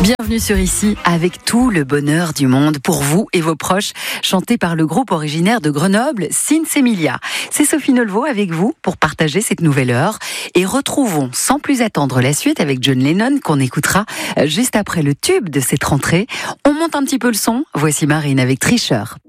Bienvenue sur Ici avec tout le bonheur du monde pour vous et vos proches, chanté par le groupe originaire de Grenoble, Sinsemilia. C'est Sophie Nolvaud avec vous pour partager cette nouvelle heure et retrouvons sans plus attendre la suite avec John Lennon qu'on écoutera juste après le tube de cette rentrée. On monte un petit peu le son, voici Marine avec Tricheur.